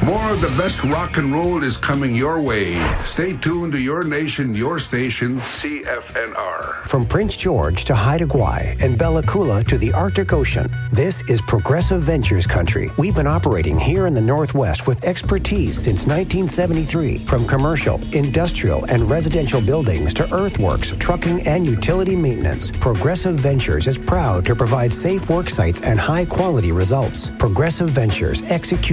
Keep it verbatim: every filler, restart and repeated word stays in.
More of the best rock and roll is coming your way. Stay tuned to your nation, your station, C F N R. From Prince George to Haida Gwaii and Bella Coola to the Arctic Ocean, this is Progressive Ventures country. We've been operating here in the Northwest with expertise since nineteen seventy-three. From commercial, industrial, and residential buildings to earthworks, trucking, and utility maintenance, Progressive Ventures is proud to provide safe work sites and high-quality results. Progressive Ventures execute